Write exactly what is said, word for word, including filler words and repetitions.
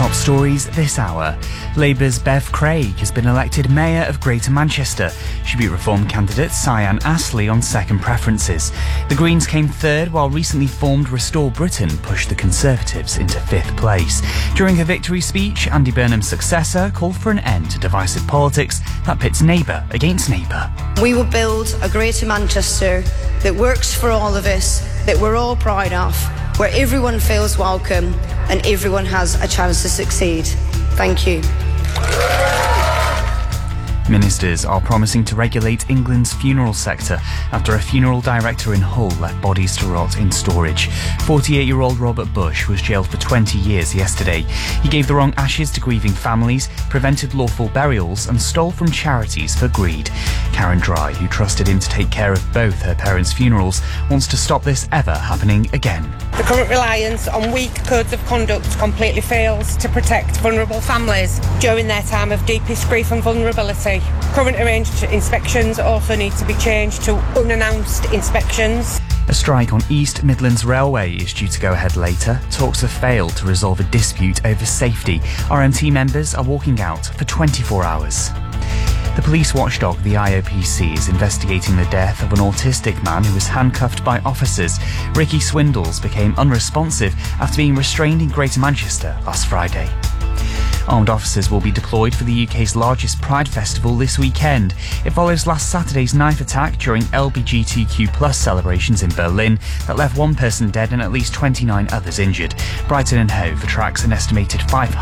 Top stories this hour. Labour's Bev Craig has been elected Mayor of Greater Manchester. She beat Reform candidate Cyan Astley on second preferences. The Greens came third, while recently formed Restore Britain pushed the Conservatives into fifth place. During her victory speech, Andy Burnham's successor called for an end to divisive politics that pits neighbour against neighbour. We will build a Greater Manchester that works for all of us, that we're all proud of, where everyone feels welcome and everyone has a chance to succeed. Thank you. Ministers are promising to regulate England's funeral sector after a funeral director in Hull left bodies to rot in storage. forty-eight-year-old Robert Bush was jailed for twenty years yesterday. He gave the wrong ashes to grieving families, prevented lawful burials and stole from charities for greed. Karen Dry, who trusted him to take care of both her parents' funerals, wants to stop this ever happening again. The current reliance on weak codes of conduct completely fails to protect vulnerable families during their time of deepest grief and vulnerability. Current arranged inspections also need to be changed to unannounced inspections. A strike on East Midlands Railway is due to go ahead later. Talks have failed to resolve a dispute over safety. R M T members are walking out for twenty-four hours. The police watchdog, the I O P C, is investigating the death of an autistic man who was handcuffed by officers. Ricky Swindles became unresponsive after being restrained in Greater Manchester last Friday. Armed officers will be deployed for the U K's largest Pride Festival this weekend. It follows last Saturday's knife attack during L G B T Q plus celebrations in Berlin that left one person dead and at least twenty-nine others injured. Brighton and Hove attracts an estimated five hundred